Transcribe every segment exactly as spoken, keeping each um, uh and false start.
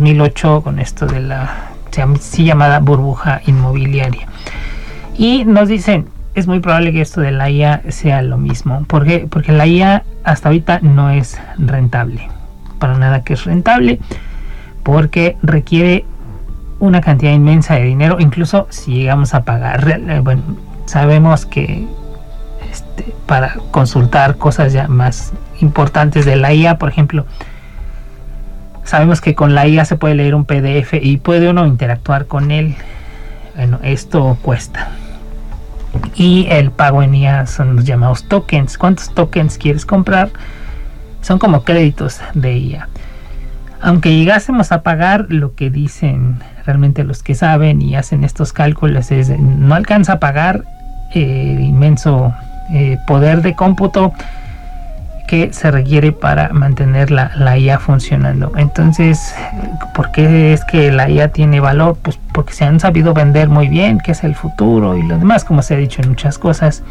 mil ocho con esto de la sí llamada burbuja inmobiliaria. Y nos dicen, es muy probable que esto de la I A sea lo mismo. ¿Por qué? Porque la I A hasta ahorita no es rentable. Para nada que es rentable, porque requiere una cantidad inmensa de dinero, incluso si llegamos a pagar. Bueno, sabemos que este, para consultar cosas ya más importantes de la I A, por ejemplo, sabemos que con la I A se puede leer un P D F y puede uno interactuar con él. Bueno, esto cuesta. Y el pago en I A son los llamados tokens. ¿Cuántos tokens quieres comprar? Son como créditos de I A. Aunque llegásemos a pagar, lo que dicen realmente los que saben y hacen estos cálculos es no alcanza a pagar eh, inmenso eh, poder de cómputo que se requiere para mantener la, la I A funcionando. Entonces, ¿por qué es que la I A tiene valor? Pues porque se han sabido vender muy bien, que es el futuro y lo demás, como se ha dicho en muchas cosas.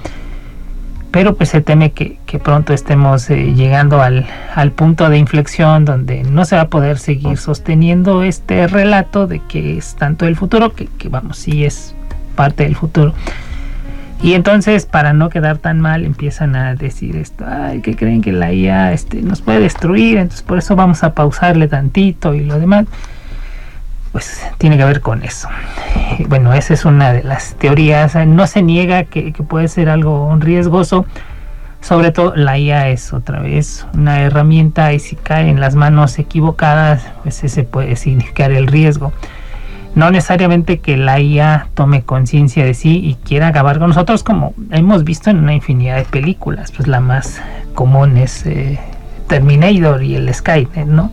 Pero pues se teme que, que pronto estemos eh, llegando al, al punto de inflexión donde no se va a poder seguir sosteniendo este relato de que es tanto el futuro, que, que vamos, sí es parte del futuro. Y entonces, para no quedar tan mal, empiezan a decir esto, ay, que creen que la I A este, nos puede destruir, entonces por eso vamos a pausarle tantito y lo demás. Pues tiene que ver con eso. Bueno, esa es una de las teorías. No se niega que, que puede ser algo riesgoso. Sobre todo la I A es otra vez una herramienta y si cae en las manos equivocadas, pues ese puede significar el riesgo. No necesariamente que la I A tome conciencia de sí y quiera acabar con nosotros, como hemos visto en una infinidad de películas. Pues la más común es eh, Terminator y el Skynet, ¿no?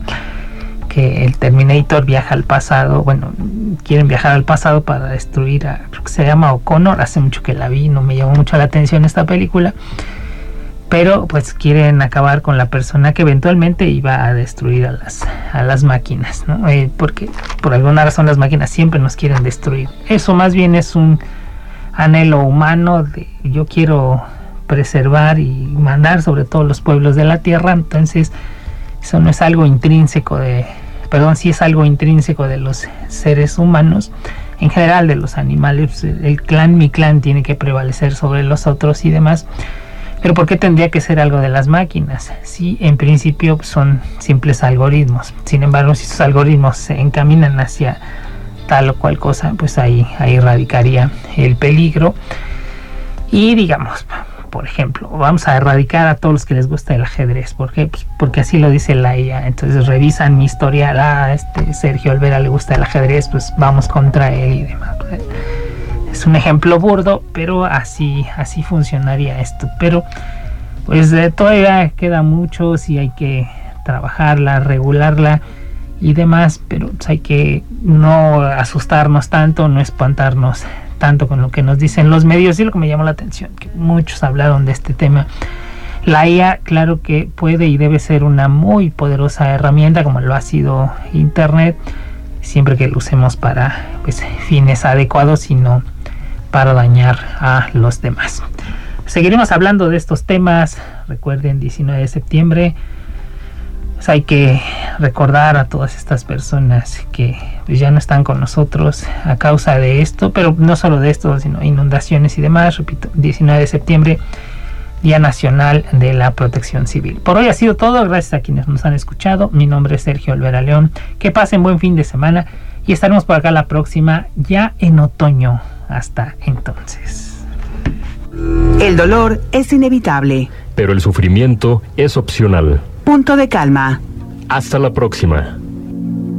Que el Terminator viaja al pasado, bueno, quieren viajar al pasado para destruir a, creo que se llama O'Connor, hace mucho que la vi, no me llamó mucho la atención esta película, pero pues quieren acabar con la persona que eventualmente iba a destruir a las, a las máquinas, ¿no? Eh, porque por alguna razón las máquinas siempre nos quieren destruir. Eso más bien es un anhelo humano de yo quiero preservar y mandar sobre todos los pueblos de la tierra, entonces eso no es algo intrínseco de, perdón, sí es algo intrínseco de los seres humanos, en general de los animales. El clan, mi clan tiene que prevalecer sobre los otros y demás. Pero ¿por qué tendría que ser algo de las máquinas? Si en principio son simples algoritmos. Sin embargo, si esos algoritmos se encaminan hacia tal o cual cosa, pues ahí, ahí radicaría el peligro. Y digamos, por ejemplo, vamos a erradicar a todos los que les gusta el ajedrez. ¿Por qué? Pues porque así lo dice la I A. Entonces revisan mi historial. Ah, este Sergio Olvera le gusta el ajedrez, pues vamos contra él y demás. Es un ejemplo burdo, pero así, así funcionaría esto. Pero pues eh, todavía queda mucho, sí hay que trabajarla, regularla y demás, pero pues, hay que no asustarnos tanto, no espantarnos tanto con lo que nos dicen los medios. Y lo que me llamó la atención, que muchos hablaron de este tema. La I A, claro que puede y debe ser una muy poderosa herramienta, como lo ha sido Internet, siempre que lo usemos para pues, fines adecuados y no para dañar a los demás. Seguiremos hablando de estos temas. Recuerden, diecinueve de septiembre, pues hay que recordar a todas estas personas que pues, ya no están con nosotros a causa de esto, pero no solo de esto, sino inundaciones y demás. Repito, diecinueve de septiembre, Día Nacional de la Protección Civil. Por hoy ha sido todo, gracias a quienes nos han escuchado. Mi nombre es Sergio Olvera León. Que pasen buen fin de semana y estaremos por acá la próxima, ya en otoño. Hasta entonces. El dolor es inevitable, pero el sufrimiento es opcional. Punto de calma. Hasta la próxima.